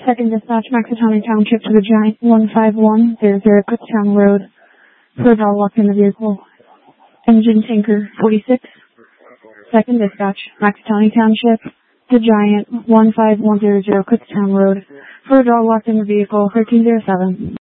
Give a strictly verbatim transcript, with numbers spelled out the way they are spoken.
Second dispatch, Maxatawny Township to the Giant one five one zero zero Kutztown Road. For a dog locked in the vehicle. Engine tanker forty-six. Second dispatch, Maxatawny Township, The Giant one five one zero zero Kutztown Road. For a dog locked in the vehicle, thirteen oh seven.